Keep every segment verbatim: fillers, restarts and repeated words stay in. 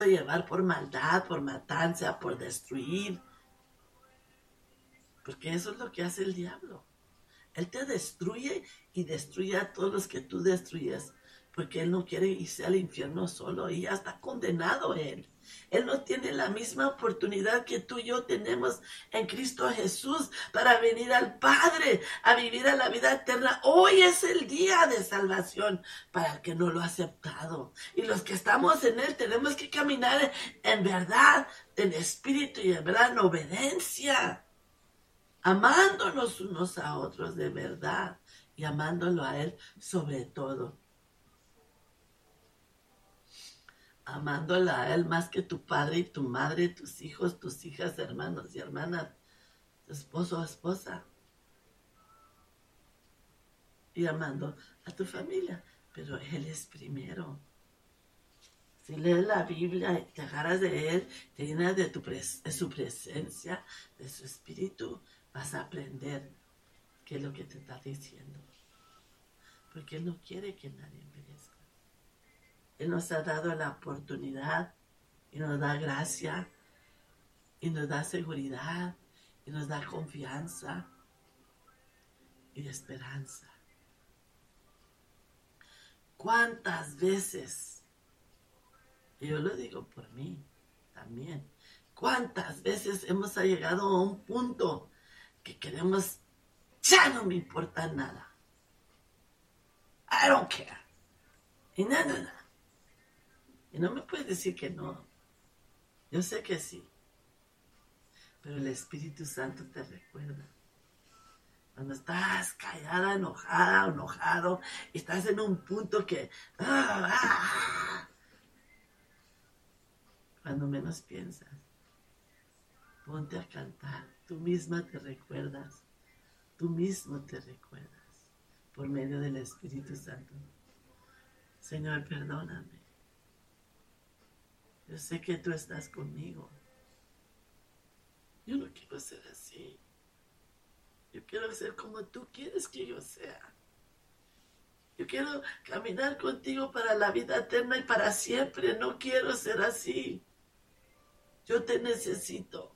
llevar por maldad, por matanza, por destruir. Porque eso es lo que hace el diablo. Él te destruye y destruye a todos los que tú destruyes. Porque Él no quiere irse al infierno solo y ya está condenado Él. Él no tiene la misma oportunidad que tú y yo tenemos en Cristo Jesús para venir al Padre, a vivir a la vida eterna. Hoy es el día de salvación para el que no lo ha aceptado. Y los que estamos en Él tenemos que caminar en verdad, en espíritu y en verdad, en obediencia. Amándonos unos a otros de verdad y amándolo a Él sobre todo. Amándola a Él más que tu padre y tu madre, tus hijos, tus hijas, hermanos y hermanas, tu esposo o esposa. Y amando a tu familia, pero Él es primero. Si lees la Biblia y te agarras de Él, te llenas de, tu pres- de su presencia, de su espíritu, vas a aprender qué es lo que te está diciendo. Porque Él no quiere que nadie perezca. Él nos ha dado la oportunidad y nos da gracia y nos da seguridad y nos da confianza y esperanza. ¿Cuántas veces, y yo lo digo por mí también, cuántas veces hemos llegado a un punto que queremos, ya no me importa nada. I don't care. Y nada, nada. Y no me puedes decir que no. Yo sé que sí. Pero el Espíritu Santo te recuerda. Cuando estás callada, enojada, enojado, y estás en un punto que... Ah, ah, cuando menos piensas, ponte a cantar. Tú misma te recuerdas. Tú mismo te recuerdas. Por medio del Espíritu Santo. Señor, perdóname. Yo sé que tú estás conmigo. Yo no quiero ser así. Yo quiero ser como tú quieres que yo sea. Yo quiero caminar contigo para la vida eterna y para siempre. No quiero ser así. Yo te necesito.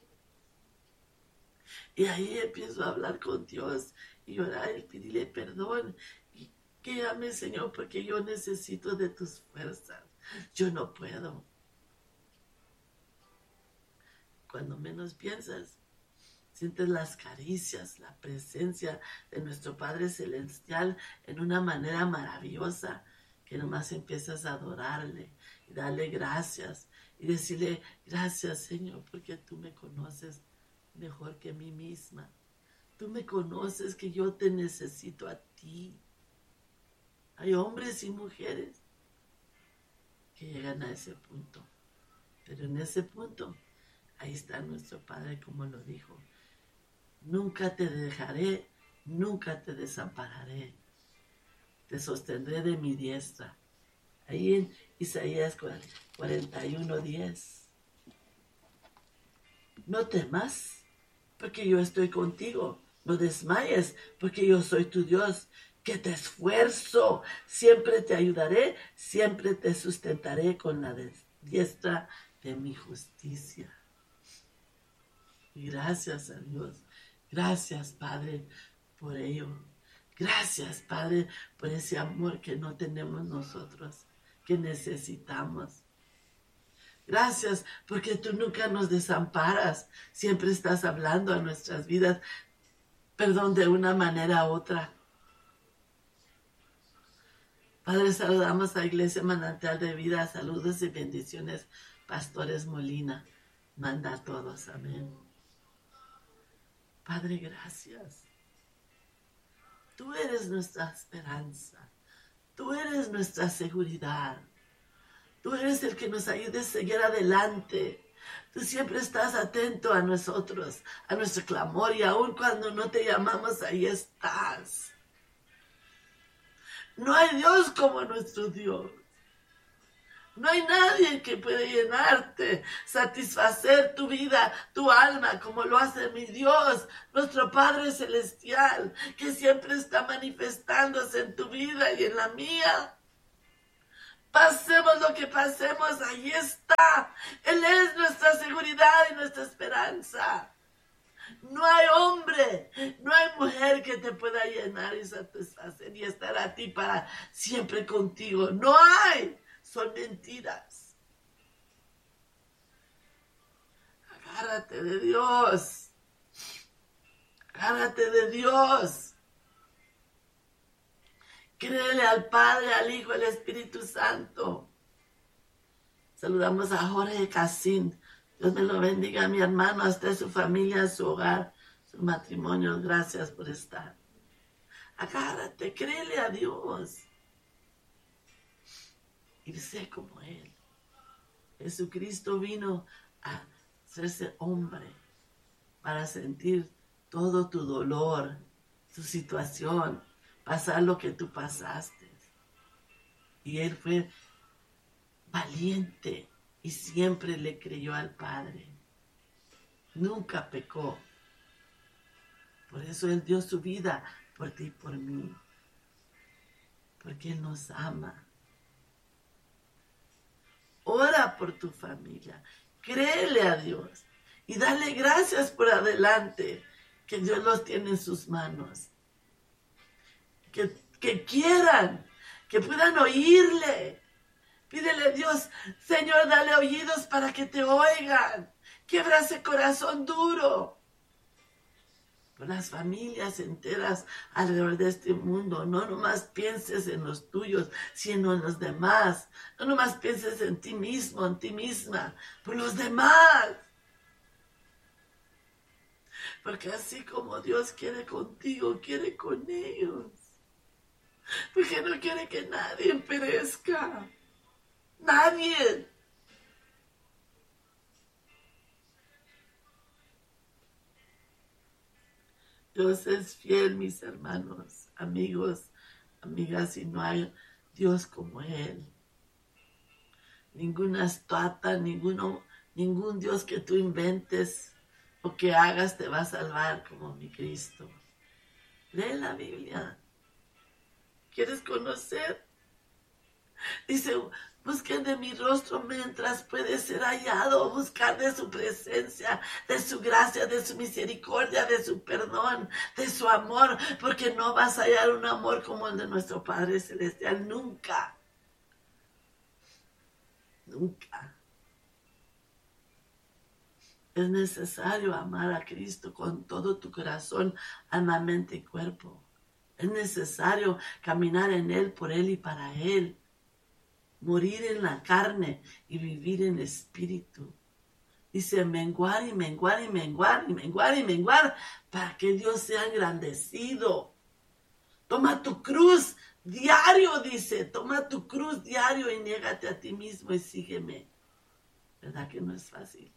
Y ahí empiezo a hablar con Dios y orar y pedirle perdón. Y que ame, Señor, porque yo necesito de tus fuerzas. Yo no puedo. Cuando menos piensas, sientes las caricias, la presencia de nuestro Padre Celestial en una manera maravillosa, que nomás empiezas a adorarle y darle gracias y decirle, gracias Señor, porque tú me conoces mejor que mí misma. Tú me conoces que yo te necesito a ti. Hay hombres y mujeres que llegan a ese punto, pero en ese punto, ahí está nuestro Padre como lo dijo. Nunca te dejaré, nunca te desampararé. Te sostendré de mi diestra. Ahí en Isaías cuarenta y uno, diez. No temas, porque yo estoy contigo. No desmayes, porque yo soy tu Dios, que te esfuerzo. Siempre te ayudaré, siempre te sustentaré con la diestra de mi justicia. Y gracias a Dios, gracias Padre por ello. Gracias Padre por ese amor que no tenemos nosotros, que necesitamos. Gracias porque tú nunca nos desamparas, siempre estás hablando a nuestras vidas, perdón, de una manera u otra. Padre, saludamos a Iglesia Manantial de Vida, saludos y bendiciones, Pastores Molina, manda a todos, amén. Padre, gracias. Tú eres nuestra esperanza. Tú eres nuestra seguridad. Tú eres el que nos ayude a seguir adelante. Tú siempre estás atento a nosotros, a nuestro clamor, y aun cuando no te llamamos, ahí estás. No hay Dios como nuestro Dios. No hay nadie que pueda llenarte, satisfacer tu vida, tu alma, como lo hace mi Dios, nuestro Padre Celestial, que siempre está manifestándose en tu vida y en la mía. Pasemos lo que pasemos, ahí está. Él es nuestra seguridad y nuestra esperanza. No hay hombre, no hay mujer que te pueda llenar y satisfacer y estar a ti para siempre contigo. No hay, son mentiras. Agárrate de Dios. Agárrate de Dios. Créele al Padre, al Hijo, al Espíritu Santo. Saludamos a Jorge Casín. Dios me lo bendiga, mi hermano, hasta su familia, su hogar, su matrimonio. Gracias por estar. Agárrate, créele a Dios. Y sé como Él. Jesucristo vino a hacerse hombre para sentir todo tu dolor, tu situación, pasar lo que tú pasaste. Y Él fue valiente y siempre le creyó al Padre. Nunca pecó. Por eso Él dio su vida por ti y por mí. Porque Él nos ama. Ora por tu familia. Créele a Dios. Y dale gracias por adelante. Que Dios los tiene en sus manos. Que, que quieran. Que puedan oírle. Pídele a Dios, Señor, dale oídos para que te oigan. Quiebra ese corazón duro. Por las familias enteras alrededor de este mundo. No nomás pienses en los tuyos, sino en los demás. No nomás pienses en ti mismo, en ti misma. Por los demás. Porque así como Dios quiere contigo, quiere con ellos. Porque no quiere que nadie perezca. Nadie. Dios es fiel, mis hermanos, amigos, amigas, y no hay Dios como Él. Ninguna estatua, ninguno, ningún Dios que tú inventes o que hagas te va a salvar como mi Cristo. Lee la Biblia. ¿Quieres conocer? Dice, busquen de mi rostro mientras puede ser hallado, buscar de su presencia, de su gracia, de su misericordia, de su perdón, de su amor, porque no vas a hallar un amor como el de nuestro Padre Celestial, nunca, nunca. Es necesario amar a Cristo con todo tu corazón, alma, mente y cuerpo. Es necesario caminar en Él, por Él y para Él. Morir en la carne y vivir en espíritu. Dice, menguar y menguar y menguar y menguar y menguar para que Dios sea engrandecido. Toma tu cruz diario, dice, toma tu cruz diario y niégate a ti mismo y sígueme. ¿Verdad que no es fácil?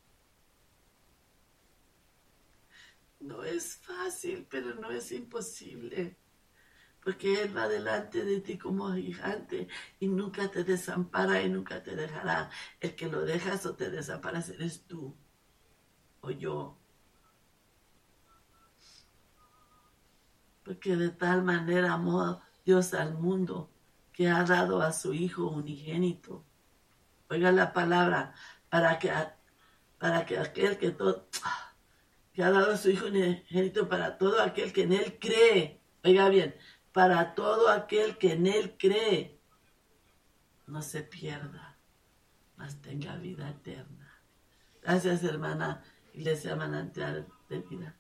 No es fácil, pero no es imposible. Porque Él va delante de ti como gigante y nunca te desampara y nunca te dejará. El que lo dejas o te desamparas eres tú o yo. Porque de tal manera amó Dios al mundo que ha dado a su Hijo unigénito. Oiga la palabra, para que, para que aquel que todo, que ha dado a su Hijo unigénito para todo aquel que en Él cree. Oiga bien. Para todo aquel que en Él cree, no se pierda, mas tenga vida eterna. Gracias, hermana Iglesia Manantial de Vida.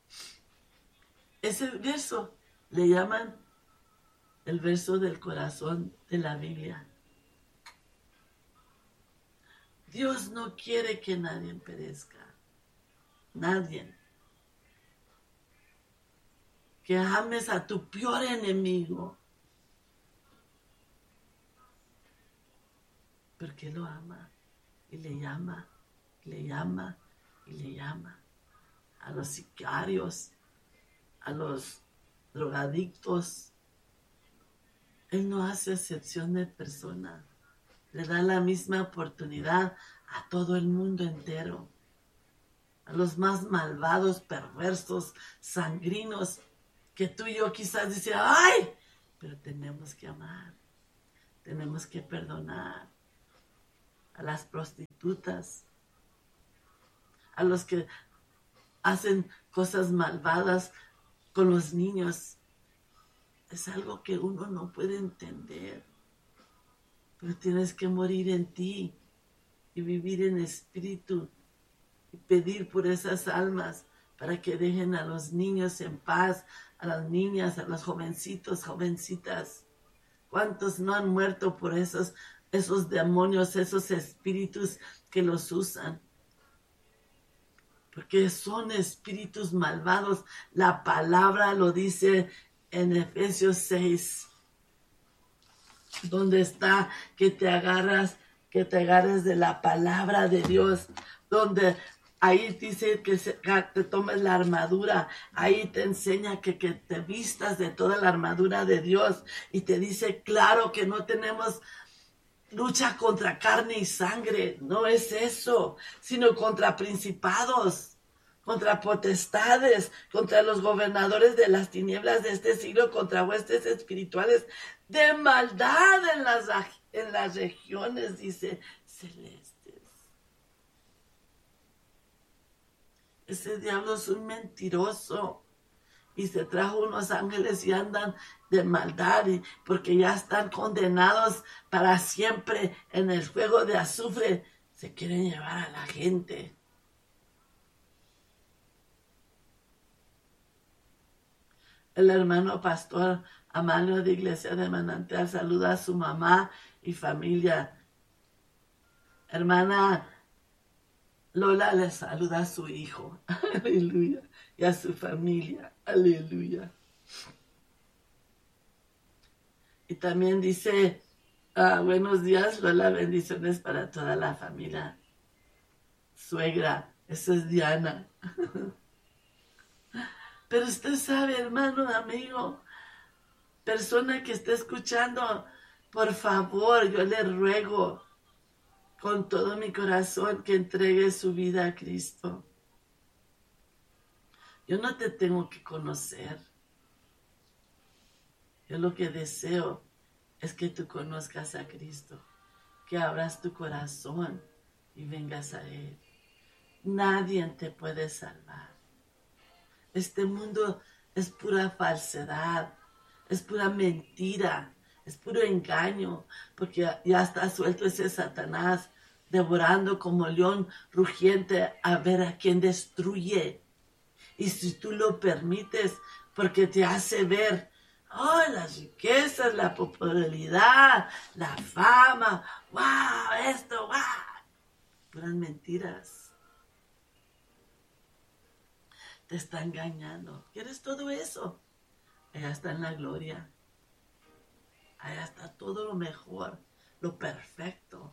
Ese verso le llaman el verso del corazón de la Biblia. Dios no quiere que nadie perezca. Nadie. Que ames a tu peor enemigo. Porque lo ama y le llama, y le llama y le llama. A los sicarios, a los drogadictos. Él no hace excepción de persona. Le da la misma oportunidad a todo el mundo entero. A los más malvados, perversos, sangrinos, que tú y yo quizás decíamos, ¡ay! Pero tenemos que amar. Tenemos que perdonar a las prostitutas, a los que hacen cosas malvadas con los niños. Es algo que uno no puede entender, pero tienes que morir en ti y vivir en espíritu y pedir por esas almas para que dejen a los niños en paz, a las niñas, a los jovencitos, jovencitas. ¿Cuántos no han muerto por esos, esos demonios, esos espíritus que los usan? Porque son espíritus malvados. La palabra lo dice en Efesios seis, donde está que te agarras, que te agarres de la palabra de Dios, donde ahí dice que se, te tomes la armadura, ahí te enseña que, que te vistas de toda la armadura de Dios y te dice claro que no tenemos lucha contra carne y sangre, no es eso, sino contra principados, contra potestades, contra los gobernadores de las tinieblas de este siglo, contra huestes espirituales de maldad en las, en las regiones, dice, celestes. Ese diablo es un mentiroso y se trajo unos ángeles y andan de maldad y porque ya están condenados para siempre en el fuego de azufre. Se quieren llevar a la gente. El hermano pastor Amalio de Iglesia de Manantial saluda a su mamá y familia. Hermana Lola le saluda a su hijo, aleluya, y a su familia, aleluya. Y también dice, ah, buenos días, Lola, bendiciones para toda la familia. Suegra, esa es Diana. Pero usted sabe, hermano, amigo, persona que está escuchando, por favor, yo le ruego, con todo mi corazón que entregue su vida a Cristo. Yo no te tengo que conocer. Yo lo que deseo es que tú conozcas a Cristo, que abras tu corazón y vengas a Él. Nadie te puede salvar. Este mundo es pura falsedad, es pura mentira. Es puro engaño, porque ya está suelto ese Satanás, devorando como león rugiente a ver a quién destruye. Y si tú lo permites, porque te hace ver, oh, las riquezas, la popularidad, la fama, wow, esto, wow, puras mentiras. Te está engañando. ¿Quieres todo eso? Allá está en la gloria. Allá está todo lo mejor, lo perfecto.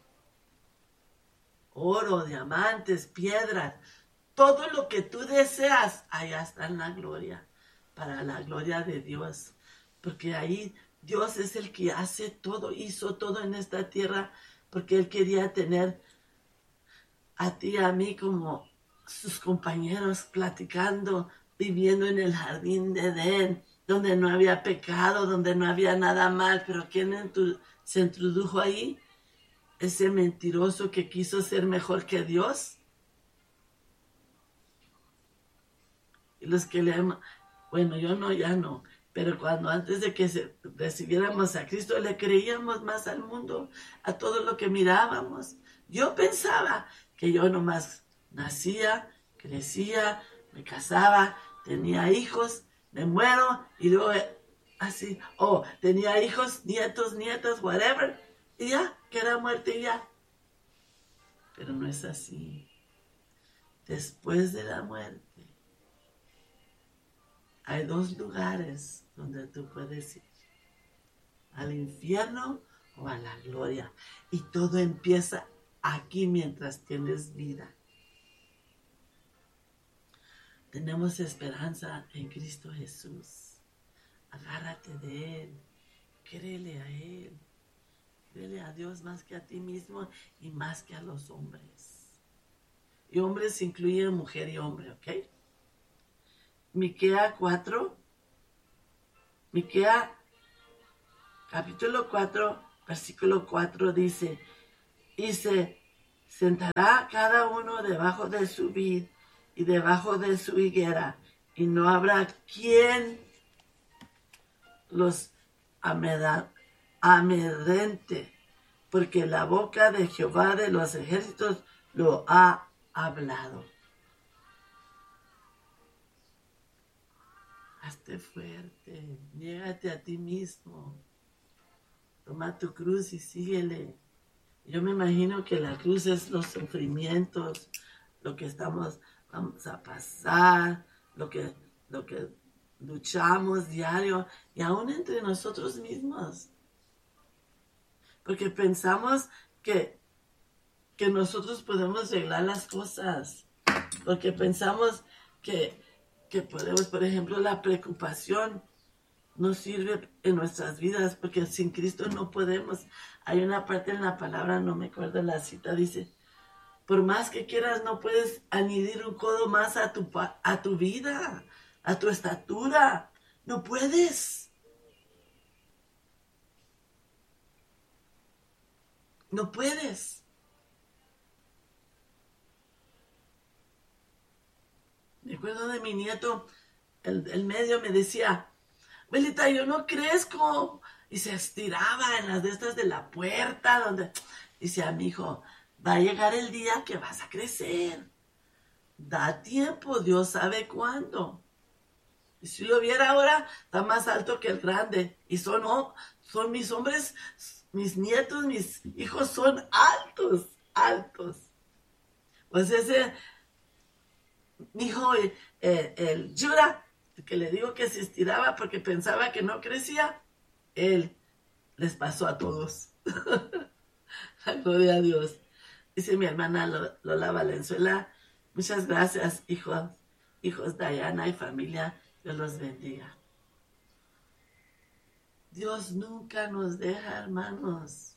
Oro, diamantes, piedras, todo lo que tú deseas, allá está en la gloria, para la gloria de Dios. Porque ahí Dios es el que hace todo, hizo todo en esta tierra, porque Él quería tener a ti y a mí como sus compañeros platicando, viviendo en el jardín de Edén, donde no había pecado, donde no había nada mal, pero ¿quién se introdujo ahí? Ese mentiroso que quiso ser mejor que Dios. Y los que le... Bueno, yo no, ya no. Pero cuando antes de que se, recibiéramos a Cristo, le creíamos más al mundo, a todo lo que mirábamos. Yo pensaba que yo nomás nacía, crecía, me casaba, tenía hijos, me muero y luego así, oh, tenía hijos, nietos, nietas, whatever, y ya, que era muerte y ya. Pero no es así. Después de la muerte, hay dos lugares donde tú puedes ir. Al infierno o a la gloria. Y todo empieza aquí mientras tienes vida. Tenemos esperanza en Cristo Jesús. Agárrate de Él. Créele a Él. Créele a Dios más que a ti mismo y más que a los hombres. Y hombres incluyen mujer y hombre, ¿ok? Miquea cuatro. Miquea capítulo cuatro, versículo cuatro dice, y se sentará cada uno debajo de su vid y debajo de su higuera, y no habrá quien los amedrente, porque la boca de Jehová de los ejércitos lo ha hablado. Hazte fuerte, niégate a ti mismo, toma tu cruz y síguele. Yo me imagino que la cruz es los sufrimientos, lo que estamos, vamos a pasar, lo que, lo que luchamos diario y aún entre nosotros mismos. Porque pensamos que, que nosotros podemos arreglar las cosas. Porque pensamos que, que podemos, por ejemplo, la preocupación no sirve en nuestras vidas, porque sin Cristo no podemos. Hay una parte en la palabra, no me acuerdo la cita, dice, por más que quieras, no puedes añadir un codo más a tu, a tu vida, a tu estatura. No puedes. No puedes. Me acuerdo de mi nieto, el, el medio me decía, abuelita, yo no crezco. Y se estiraba en las de estas de la puerta, donde dice a mi hijo, va a llegar el día que vas a crecer. Da tiempo, Dios sabe cuándo. Y si lo viera ahora, está más alto que el grande. Y son, oh, son mis hombres, mis nietos, mis hijos son altos, altos. Pues ese, mi hijo, eh, el Yura, que le digo que se estiraba porque pensaba que no crecía, él les pasó a todos. Gloria a Dios. Dice mi hermana Lola Valenzuela, muchas gracias, hijos, hijos Diana y familia, Dios los bendiga. Dios nunca nos deja, hermanos.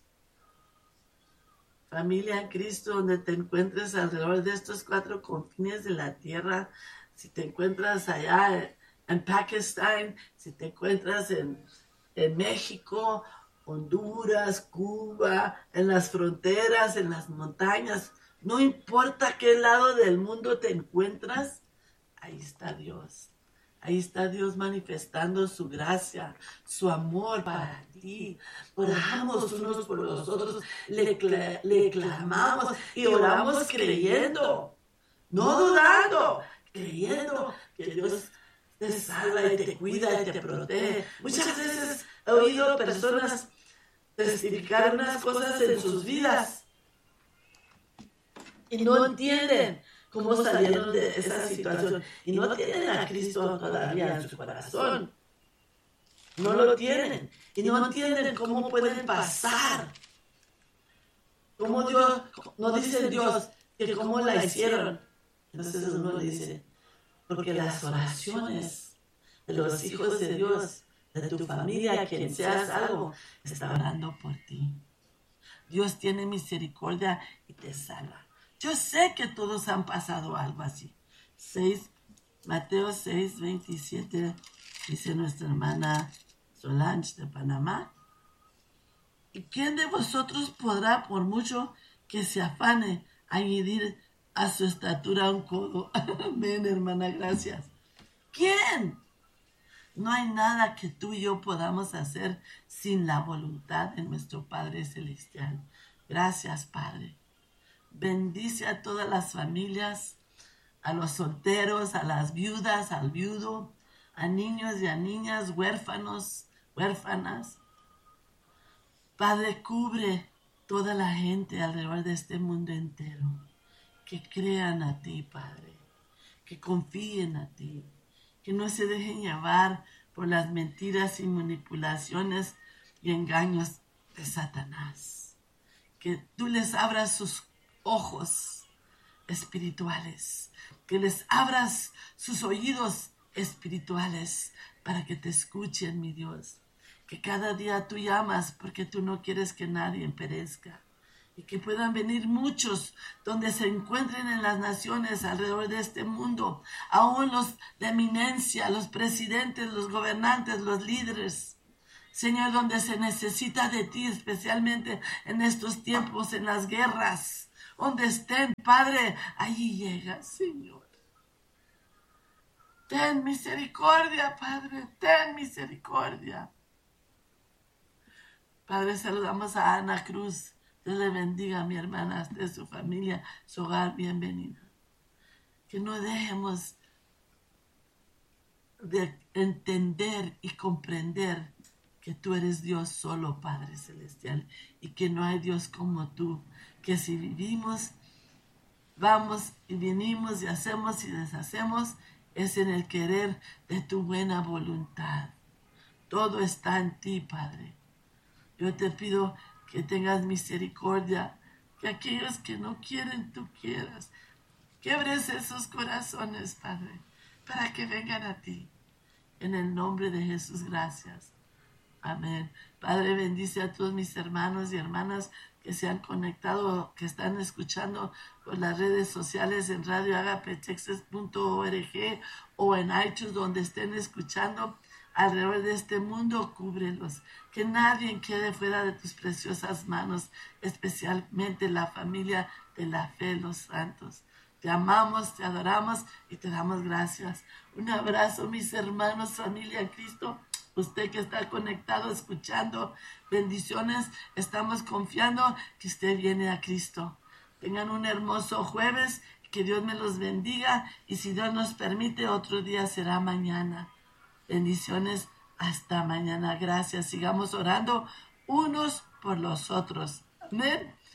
Familia en Cristo, donde te encuentres alrededor de estos cuatro confines de la tierra, si te encuentras allá en Pakistán, si te encuentras en, en México, Honduras, Cuba, en las fronteras, en las montañas, no importa qué lado del mundo te encuentras, ahí está Dios. Ahí está Dios manifestando su gracia, su amor para ti. Oramos unos por los otros, le, cl- le clamamos y oramos creyendo, no dudando, creyendo que Dios te salva y te cuida y te protege. Muchas veces he oído personas testificar unas cosas en sus vidas y no entienden cómo salieron de esa situación y no tienen a Cristo todavía en su corazón. No lo tienen y no entienden cómo pueden pasar. Cómo Dios, no dice Dios que cómo la hicieron. Entonces uno dice, porque las oraciones de los hijos de Dios, de tu familia, quien sea salvo, está orando por ti. Dios tiene misericordia y te salva. Yo sé que todos han pasado algo así. seis, Mateo seis, veintisiete, dice nuestra hermana Solange de Panamá. ¿Y quién de vosotros podrá, por mucho que se afane, añadir a su estatura un codo? Amén, hermana, gracias. ¿Quién? No hay nada que tú y yo podamos hacer sin la voluntad de nuestro Padre Celestial. Gracias, Padre. Bendice a todas las familias, a los solteros, a las viudas, al viudo, a niños y a niñas, huérfanos, huérfanas. Padre, cubre toda la gente alrededor de este mundo entero. Que crean a ti, Padre. Que confíen a ti. Que no se dejen llevar por las mentiras y manipulaciones y engaños de Satanás. Que tú les abras sus ojos espirituales, que les abras sus oídos espirituales para que te escuchen, mi Dios, que cada día tú llamas porque tú no quieres que nadie perezca y que puedan venir muchos donde se encuentren en las naciones alrededor de este mundo, aún los de eminencia, los presidentes, los gobernantes, los líderes, Señor, donde se necesita de ti, especialmente en estos tiempos, en las guerras, donde estén, Padre, allí llega, Señor. Ten misericordia, Padre, ten misericordia. Padre, saludamos a Ana Cruz. Dios le bendiga a mi hermana, de su familia, su hogar, bienvenida. Que no dejemos de entender y comprender que tú eres Dios solo, Padre Celestial, y que no hay Dios como tú, que si vivimos, vamos y venimos y hacemos y deshacemos, es en el querer de tu buena voluntad. Todo está en ti, Padre. Yo te pido que tengas misericordia, que aquellos que no quieren, tú quieras. Quiebres esos corazones, Padre, para que vengan a ti. En el nombre de Jesús, gracias. Amén. Padre, bendice a todos mis hermanos y hermanas que se han conectado, que están escuchando por las redes sociales en radio agape texas punto org o en iTunes, donde estén escuchando alrededor de este mundo. Cúbrelos. Que nadie quede fuera de tus preciosas manos, especialmente la familia de la fe, los santos. Te amamos, te adoramos y te damos gracias. Un abrazo, mis hermanos, familia en Cristo. Usted que está conectado, escuchando, bendiciones. Estamos confiando que usted viene a Cristo. Tengan un hermoso jueves, que Dios me los bendiga. Y si Dios nos permite, otro día será mañana. Bendiciones, hasta mañana. Gracias. Sigamos orando unos por los otros. Amén.